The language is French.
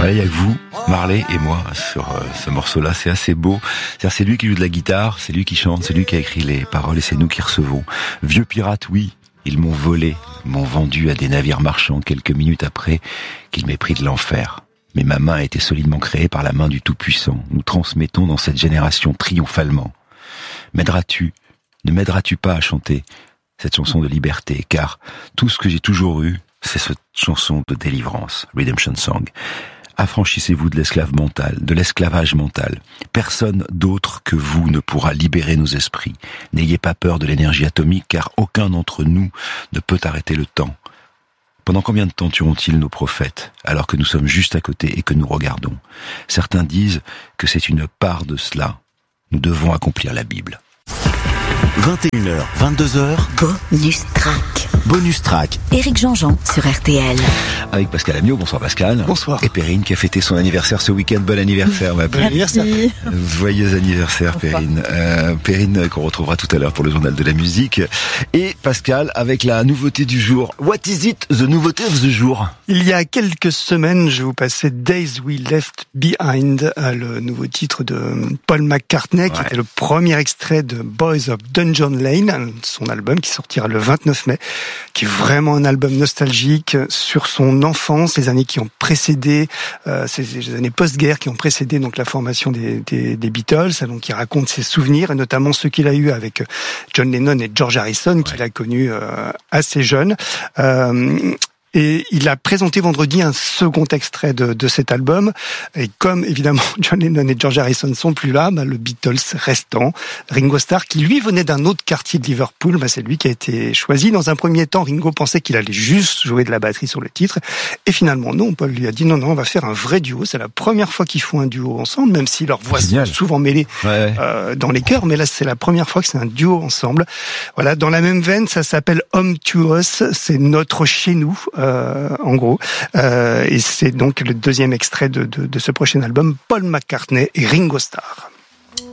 Voilà, il y a que vous, Marley et moi, sur ce morceau-là. C'est assez beau. C'est lui qui joue de la guitare, c'est lui qui chante, c'est lui qui a écrit les paroles et c'est nous qui recevons. Vieux pirate, oui, ils m'ont volé, m'ont vendu à des navires marchands quelques minutes après qu'ils m'aient pris de l'enfer. Mais ma main a été solidement créée par la main du Tout-Puissant. Nous transmettons dans cette génération triomphalement. M'aideras-tu, ne m'aideras-tu pas à chanter cette chanson de liberté, car tout ce que j'ai toujours eu, c'est cette chanson de délivrance, Redemption Song. Affranchissez-vous de l'esclavage mental. Personne d'autre que vous ne pourra libérer nos esprits. N'ayez pas peur de l'énergie atomique, car aucun d'entre nous ne peut arrêter le temps. Pendant combien de temps tueront-ils nos prophètes, alors que nous sommes juste à côté et que nous regardons? Certains disent que c'est une part de cela. Nous devons accomplir la Bible. 21h, 22h. Bonus track. Bonus track. Éric Jean-Jean sur RTL. Avec Pascal Amiot. Bonsoir Pascal. Bonsoir. Et Perrine qui a fêté son anniversaire ce week-end. Bon anniversaire ma Perrine. Anniversaire. Joyeux anniversaire Perrine. Perrine qu'on retrouvera tout à l'heure pour le journal de la musique. Et Pascal avec la nouveauté du jour. What is it, the nouveauté of the jour? Il y a quelques semaines, je vous passais Days We Left Behind, le nouveau titre de Paul McCartney, qui était le premier extrait de Boys of Dungeon Lane, son album qui sortira le 29 mai, qui est vraiment un album nostalgique sur son enfance, les années qui ont précédé, ces années post-guerre qui ont précédé donc la formation des Beatles, donc il raconte ses souvenirs, et notamment ceux qu'il a eu avec John Lennon et George Harrison, qu'il a connus assez jeune. Et il a présenté vendredi un second extrait de cet album. Et comme, évidemment, John Lennon et George Harrison sont plus là, le Beatles restant, Ringo Starr, qui lui venait d'un autre quartier de Liverpool, c'est lui qui a été choisi. Dans un premier temps, Ringo pensait qu'il allait juste jouer de la batterie sur le titre. Et finalement, non, Paul lui a dit non, on va faire un vrai duo. C'est la première fois qu'ils font un duo ensemble, même si leurs voix sont souvent mêlées dans les chœurs. Mais là, c'est la première fois que c'est un duo ensemble. Voilà, dans la même veine, ça s'appelle Home to Us. C'est notre chez nous. En gros, et c'est donc le deuxième extrait de ce prochain album, Paul McCartney et Ringo Starr.